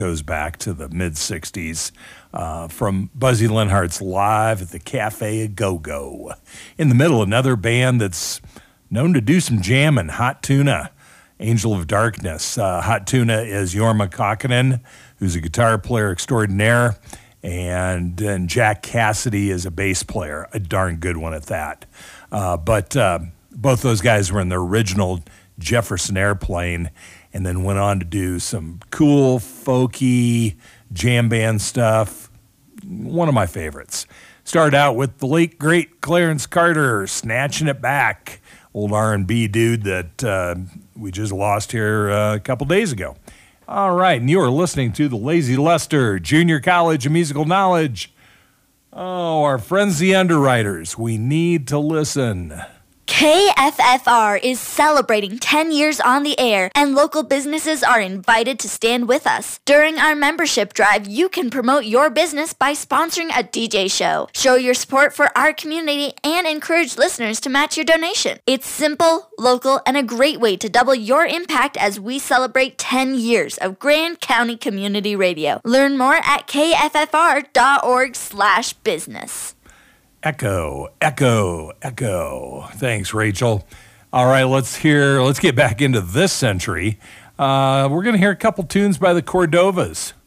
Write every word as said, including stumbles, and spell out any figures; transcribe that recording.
goes back to the mid-sixties uh, from Buzzy Linhart's Live at the Cafe A Go-Go. In the middle, another band that's known to do some jamming, Hot Tuna, Angel of Darkness. Uh, Hot Tuna is Jorma Kaukonen, who's a guitar player extraordinaire, and, and Jack Cassidy is a bass player, a darn good one at that. Uh, but uh, both those guys were in the original Jefferson Airplane, and then went on to do some cool, folky, jam band stuff. One of my favorites. Started out with the late, great Clarence Carter, Snatching It Back, old R and B dude that uh, we just lost here uh, a couple days ago. All right, and you are listening to the Lazy Luster Junior College of Musical Knowledge. Oh, our friends the underwriters, we need to listen. K F F R is celebrating ten years on the air, and local businesses are invited to stand with us. During our membership drive, you can promote your business by sponsoring a D J show. Show your support for our community and encourage listeners to match your donation. It's simple, local, and a great way to double your impact as we celebrate ten years of Grand County Community Radio. Learn more at k f f r dot org slash business. Echo, echo, echo. Thanks, Rachel. All right, let's hear, let's get back into this century. Uh, we're going to hear a couple tunes by the Cordovas.